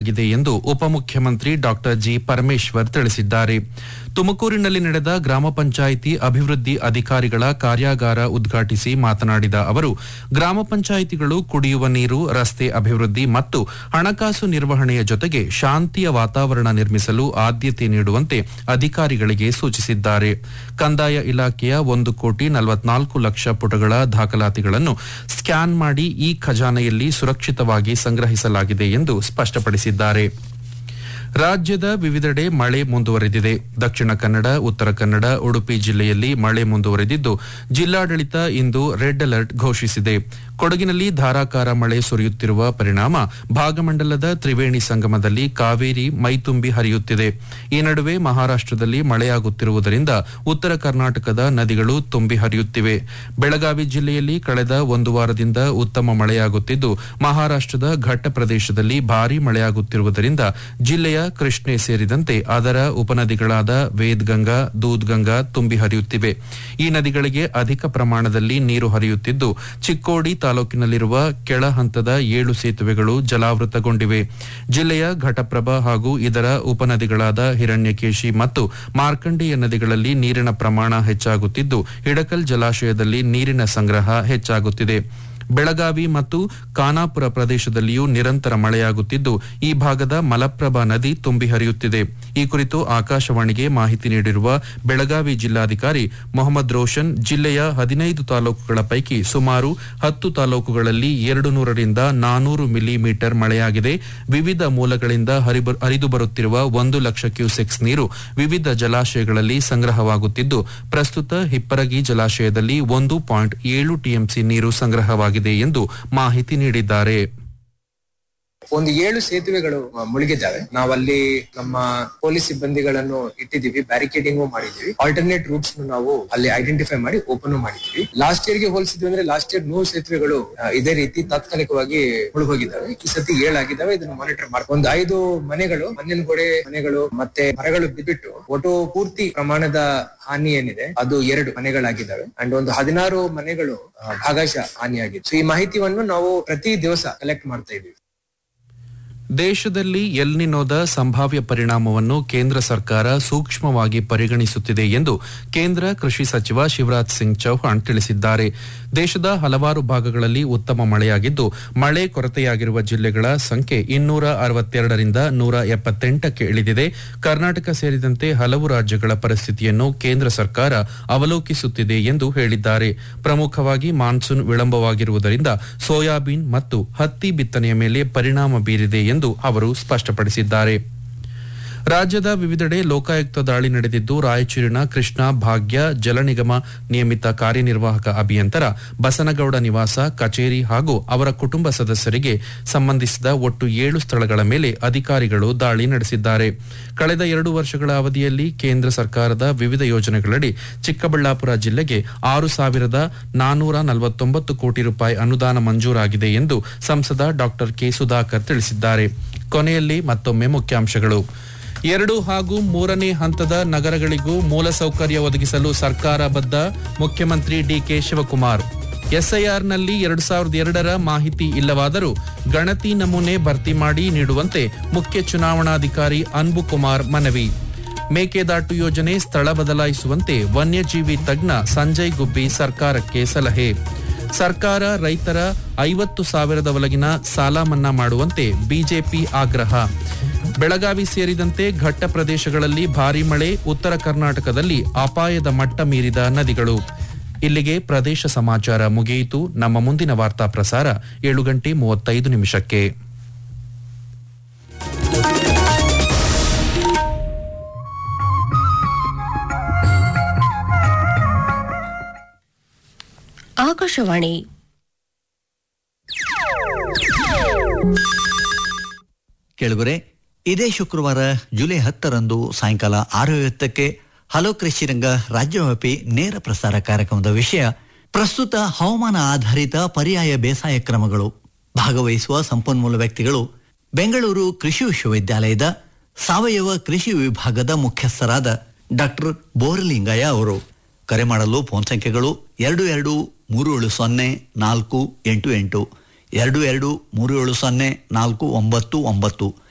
ಗಿದೆ ಎಂದು ಉಪಮುಖ್ಯಮಂತ್ರಿ ಡಾಕ್ಟರ್ ಜಿ ಪರಮೇಶ್ವರ್ ತಿಳಿಸಿದ್ದಾರೆ. ತುಮಕೂರಿನಲ್ಲಿ ನಡೆದ ಗ್ರಾಮ ಪಂಚಾಯಿತಿ ಅಭಿವೃದ್ಧಿ ಅಧಿಕಾರಿಗಳ ಕಾರ್ಯಾಗಾರ ಉದ್ಘಾಟಿಸಿ ಮಾತನಾಡಿದ ಅವರು, ಗ್ರಾಮ ಪಂಚಾಯಿತಿಗಳು ಕುಡಿಯುವ ನೀರು, ರಸ್ತೆ ಅಭಿವೃದ್ಧಿ ಮತ್ತು ಹಣಕಾಸು ನಿರ್ವಹಣೆಯ ಜೊತೆಗೆ ಶಾಂತಿಯ ವಾತಾವರಣ ನಿರ್ಮಿಸಲು ಆದ್ಯತೆ ನೀಡುವಂತೆ ಅಧಿಕಾರಿಗಳಿಗೆ ಸೂಚಿಸಿದ್ದಾರೆ. ಕಂದಾಯ ಇಲಾಖೆಯ 1,44,00,000 ಪುಟಗಳ ದಾಖಲಾತಿಗಳನ್ನು ಸ್ಕ್ಯಾನ್ ಮಾಡಿ ಈ ಖಜಾನೆಯಲ್ಲಿ ಸುರಕ್ಷಿತವಾಗಿ ಸಂಗ್ರಹಿಸಲಾಗಿದೆ ಎಂದು ಸ್ಪಷ್ಟಪಡಿಸಿದ್ದಾರೆ. ರಾಜ್ಯದ ವಿವಿಧೆಡೆ ಮಳೆ ಮುಂದುವರೆದಿದೆ. ದಕ್ಷಿಣ ಕನ್ನಡ, ಉತ್ತರ ಕನ್ನಡ, ಉಡುಪಿ ಜಿಲ್ಲೆಯಲ್ಲಿ ಮಳೆ ಮುಂದುವರೆದಿದ್ದು, ಜಿಲ್ಲಾಡಳಿತ ಇಂದು ರೆಡ್ ಅಲರ್ಟ್ ಘೋಷಿಸಿದೆ. ಕೊಡಗಿನಲ್ಲಿ ಧಾರಾಕಾರ ಮಳೆ ಸುರಿಯುತ್ತಿರುವ ಪರಿಣಾಮ ಭಾಗಮಂಡಲದ ತ್ರಿವೇಣಿ ಸಂಗಮದಲ್ಲಿ ಕಾವೇರಿ ಮೈತುಂಬಿ ಹರಿಯುತ್ತಿದೆ. ಈ ನಡುವೆ ಮಹಾರಾಷ್ಟದಲ್ಲಿ ಮಳೆಯಾಗುತ್ತಿರುವುದರಿಂದ ಉತ್ತರ ಕರ್ನಾಟಕದ ನದಿಗಳು ತುಂಬಿ ಹರಿಯುತ್ತಿವೆ. ಬೆಳಗಾವಿ ಜಿಲ್ಲೆಯಲ್ಲಿ ಕಳೆದ ಒಂದು ವಾರದಿಂದ ಉತ್ತಮ ಮಳೆಯಾಗುತ್ತಿದ್ದು, ಮಹಾರಾಷ್ಟದ ಘಟ್ಟ ಪ್ರದೇಶದಲ್ಲಿ ಭಾರೀ ಮಳೆಯಾಗುತ್ತಿರುವುದರಿಂದ ಜಿಲ್ಲೆಯ ಕೃಷ್ಣೆ ಸೇರಿದಂತೆ ಅದರ ಉಪನದಿಗಳಾದ ವೇದ್ಗಂಗಾ, ದೂದ್ಗಂಗಾ ತುಂಬಿ ಹರಿಯುತ್ತಿವೆ. ಈ ನದಿಗಳಿಗೆ ಅಧಿಕ ಪ್ರಮಾಣದಲ್ಲಿ ನೀರು ಹರಿಯುತ್ತಿದ್ದು, ಚಿಕ್ಕೋಡಿ ತಾಲೂಕಿನಲ್ಲಿರುವ ಕೆಳ ಹಂತದ 7 ಸೇತುವೆಗಳು ಜಲಾವೃತಗೊಂಡಿವೆ. ಜಿಲ್ಲೆಯ ಘಟಪ್ರಭಾ ಹಾಗೂ ಇದರ ಉಪನದಿಗಳಾದ ಹಿರಣ್ಯಕೇಶಿ ಮತ್ತು ಮಾರ್ಕಂಡೇಯ ನದಿಗಳಲ್ಲಿ ನೀರಿನ ಪ್ರಮಾಣ ಹೆಚ್ಚಾಗುತ್ತಿದ್ದು, ಹಿಡಕಲ್ ಜಲಾಶಯದಲ್ಲಿ ನೀರಿನ ಸಂಗ್ರಹ ಹೆಚ್ಚಾಗುತ್ತಿದೆ. ಬೆಳಗಾವಿ ಮತ್ತು ಖಾನಾಪುರ ಪ್ರದೇಶದಲ್ಲಿಯೂ ನಿರಂತರ ಮಳೆಯಾಗುತ್ತಿದ್ದು, ಈ ಭಾಗದ ಮಲಪ್ರಭಾ ನದಿ ತುಂಬಿ ಹರಿಯುತ್ತಿದೆ. ಈ ಕುರಿತು ಆಕಾಶವಾಣಿಗೆ ಮಾಹಿತಿ ನೀಡಿರುವ ಬೆಳಗಾವಿ ಜಿಲ್ಲಾಧಿಕಾರಿ ಮೊಹಮ್ಮದ್ ರೋಷನ್, ಜಿಲ್ಲೆಯ 15 ತಾಲೂಕುಗಳ ಪೈಕಿ ಸುಮಾರು 10 ತಾಲೂಕುಗಳಲ್ಲಿ 200 ರಿಂದ 400 ಮಿಲಿಮೀಟರ್ ಮಳೆಯಾಗಿದೆ. ವಿವಿಧ ಮೂಲಗಳಿಂದ ಹರಿದು ಬರುತ್ತಿರುವ 1 ಲಕ್ಷ ಕ್ಯೂಸೆಕ್ಸ್ ನೀರು ವಿವಿಧ ಜಲಾಶಯಗಳಲ್ಲಿ ಸಂಗ್ರಹವಾಗುತ್ತಿದ್ದು, ಪ್ರಸ್ತುತ ಹಿಪ್ಪರಗಿ ಜಲಾಶಯದಲ್ಲಿ 1.7 ಟಿಎಂಸಿ ನೀರು ಸಂಗ್ರಹವಾಗಿದೆ ಎಂದು ಮಾಹಿತಿ ನೀಡಿದ್ದಾರೆ. ಒಂದು 7 ಸೇತುವೆಗಳು ಮುಳುಗಿದ್ದಾವೆ. ನಾವಲ್ಲಿ ನಮ್ಮ ಪೊಲೀಸ್ ಸಿಬ್ಬಂದಿಗಳನ್ನು ಇಟ್ಟಿದ್ದೀವಿ, ಬ್ಯಾರಿಕೇಡಿಂಗ್ ಮಾಡಿದೀವಿ. ಆಲ್ಟರ್ನೇಟ್ ರೂಟ್ಸ್ ನಾವು ಅಲ್ಲಿ ಐಡೆಂಟಿಫೈ ಮಾಡಿ ಓಪನ್ ಮಾಡಿದೀವಿ. ಲಾಸ್ಟ್ ಇಯರ್ ಗೆ ಹೋಲಿಸಿದ್ವಿ ಅಂದ್ರೆ ಲಾಸ್ಟ್ ಇಯರ್ 100 ಸೇತುವೆಗಳು ಇದೇ ರೀತಿ ತಾತ್ಕಾಲಿಕವಾಗಿ ಮುಳುಗೋಗಿದ್ದಾವೆ. ಈ ಸತಿ 7 ಆಗಿದ್ದಾವೆ. ಇದನ್ನು ಮಾನಿಟರ್ ಮಾಡಿ ಒಂದು 5 ಮನೆಗಳು, ಮಣ್ಣಿನ ಗೋಡೆ ಮನೆಗಳು ಮತ್ತೆ ಮರಗಳು ಬಿದ್ಬಿಟ್ಟು ಒಟ್ಟು ಪೂರ್ತಿ ಪ್ರಮಾಣದ ಹಾನಿ ಏನಿದೆ ಅದು 2 ಮನೆಗಳಾಗಿದ್ದಾವೆ. ಅಂಡ್ ಒಂದು 16 ಮನೆಗಳು ಭಾಗಶಃ ಹಾನಿಯಾಗಿದೆ. ಸೊ ಈ ಮಾಹಿತಿಯನ್ನು ನಾವು ಪ್ರತಿ ದಿವಸ ಕಲೆಕ್ಟ್ ಮಾಡ್ತಾ ಇದೀವಿ. ದೇಶದಲ್ಲಿ ಎಲ್ ನಿನೋದ ಸಂಭಾವ್ಯ ಪರಿಣಾಮವನ್ನು ಕೇಂದ್ರ ಸರ್ಕಾರ ಸೂಕ್ಷ್ಮವಾಗಿ ಪರಿಗಣಿಸುತ್ತಿದೆ ಎಂದು ಕೇಂದ್ರ ಕೃಷಿ ಸಚಿವ ಶಿವರಾಜ್ ಸಿಂಗ್ ಚೌಹಾಣ್ ತಿಳಿಸಿದ್ದಾರೆ. ದೇಶದ ಹಲವಾರು ಭಾಗಗಳಲ್ಲಿ ಉತ್ತಮ ಮಳೆಯಾಗಿದ್ದು, ಮಳೆ ಕೊರತೆಯಾಗಿರುವ ಜಿಲ್ಲೆಗಳ ಸಂಖ್ಯೆ 262 ರಿಂದ 178ಕ್ಕೆ ಇಳಿದಿದೆ. ಕರ್ನಾಟಕ ಸೇರಿದಂತೆ ಹಲವು ರಾಜ್ಯಗಳ ಪರಿಸ್ಥಿತಿಯನ್ನು ಕೇಂದ್ರ ಸರ್ಕಾರ ಅವಲೋಕಿಸುತ್ತಿದೆ ಎಂದು ಹೇಳಿದ್ದಾರೆ. ಪ್ರಮುಖವಾಗಿ ಮಾನ್ಸೂನ್ ವಿಳಂಬವಾಗಿರುವುದರಿಂದ ಸೋಯಾಬೀನ್ ಮತ್ತು ಹತ್ತಿ ಬಿತ್ತನೆಯ ಮೇಲೆ ಪರಿಣಾಮ ಬೀರಿದೆ ಎಂದು ಅವರು ಸ್ಪಷ್ಟಪಡಿಸಿದ್ದಾರೆ. ರಾಜ್ಯದ ವಿವಿಧೆಡೆ ಲೋಕಾಯುಕ್ತ ದಾಳಿ ನಡೆದಿದ್ದು, ರಾಯಚೂರಿನ ಕೃಷ್ಣ ಭಾಗ್ಯ ಜಲ ನಿಗಮ ನಿಯಮಿತ ಕಾರ್ಯನಿರ್ವಾಹಕ ಅಭಿಯಂತರ ಬಸನಗೌಡ ನಿವಾಸ, ಕಚೇರಿ ಹಾಗೂ ಅವರ ಕುಟುಂಬ ಸದಸ್ಯರಿಗೆ ಸಂಬಂಧಿಸಿದ ಒಟ್ಟು 7 ಸ್ಥಳಗಳ ಮೇಲೆ ಅಧಿಕಾರಿಗಳು ದಾಳಿ ನಡೆಸಿದ್ದಾರೆ. ಕಳೆದ 2 ವರ್ಷಗಳ ಅವಧಿಯಲ್ಲಿ ಕೇಂದ್ರ ಸರ್ಕಾರದ ವಿವಿಧ ಯೋಜನೆಗಳಡಿ ಚಿಕ್ಕಬಳ್ಳಾಪುರ ಜಿಲ್ಲೆಗೆ 6,449 ಕೋಟಿ ರೂಪಾಯಿ ಅನುದಾನ ಮಂಜೂರಾಗಿದೆ ಎಂದು ಸಂಸದ ಡಾಕ್ಟರ್ ಕೆ ಸುಧಾಕರ್ ತಿಳಿಸಿದ್ದಾರೆ. ಕೊನೆಯಲ್ಲಿ ಮತ್ತೊಮ್ಮೆ ಮುಖ್ಯಾಂಶಗಳು. 2 ಹಾಗೂ 3ನೇ ಹಂತದ ನಗರಗಳಿಗೂ ಮೂಲಸೌಕರ್ಯ ಒದಗಿಸಲು ಸರ್ಕಾರ ಬದ್ಧ, ಮುಖ್ಯಮಂತ್ರಿ ಡಿಕೆ ಶಿವಕುಮಾರ್. ಎಸ್ಐಆರ್ನಲ್ಲಿ 2002ರ ಮಾಹಿತಿ ಇಲ್ಲವಾದರೂ ಗಣತಿ ನಮೂನೆ ಭರ್ತಿ ಮಾಡಿ ನೀಡುವಂತೆ ಮುಖ್ಯ ಚುನಾವಣಾಧಿಕಾರಿ ಅನ್ಬುಕುಮಾರ್ ಮನವಿ. ಮೇಕೆದಾಟು ಯೋಜನೆ ಸ್ಥಳ ಬದಲಾಯಿಸುವಂತೆ ವನ್ಯಜೀವಿ ತಜ್ಞ ಸಂಜಯ್ ಗುಬ್ಬಿ ಸರ್ಕಾರಕ್ಕೆ ಸಲಹೆ. ಸರ್ಕಾರ ರೈತರ 50,000 ಒಳಗಿನ ಸಾಲ ಮನ್ನಾ ಮಾಡುವಂತೆ ಬಿಜೆಪಿ ಆಗ್ರಹ. ಬೆಳಗಾವಿ ಸೇರಿದಂತೆ ಘಟ್ಟ ಪ್ರದೇಶಗಳಲ್ಲಿ ಭಾರೀ ಮಳೆ, ಉತ್ತರ ಕರ್ನಾಟಕದಲ್ಲಿ ಅಪಾಯದ ಮಟ್ಟ ಮೀರಿದ ನದಿಗಳು. ಇಲ್ಲಿಗೆ ಪ್ರದೇಶ ಸಮಾಚಾರ ಮುಗಿಯಿತು. ನಮ್ಮ ಮುಂದಿನ ವಾರ್ತಾ ಪ್ರಸಾರ 7:35 ಆಕಾಶವಾಣಿ. ಕೇಳುಗರೆ, ಇದೇ ಶುಕ್ರವಾರ ಜುಲೈ 10ರಂದು ಸಾಯಂಕಾಲ 6:50ಕ್ಕೆ ಹಲೋ ಕೃಷಿರಂಗ ರಾಜ್ಯವ್ಯಾಪಿ ನೇರ ಪ್ರಸಾರ ಕಾರ್ಯಕ್ರಮದ ವಿಷಯ ಪ್ರಸ್ತುತ ಹವಾಮಾನ ಆಧಾರಿತ ಪರ್ಯಾಯ ಬೇಸಾಯ ಕ್ರಮಗಳು. ಭಾಗವಹಿಸುವ ಸಂಪನ್ಮೂಲ ವ್ಯಕ್ತಿಗಳು ಬೆಂಗಳೂರು ಕೃಷಿ ವಿಶ್ವವಿದ್ಯಾಲಯದ ಸಾವಯವ ಕೃಷಿ ವಿಭಾಗದ ಮುಖ್ಯಸ್ಥರಾದ ಡಾಕ್ಟರ್ ಬೋರಲಿಂಗಯ್ಯ ಅವರು. ಕರೆ ಮಾಡಲು ಫೋನ್ ಸಂಖ್ಯೆಗಳು 22370488, 22370499,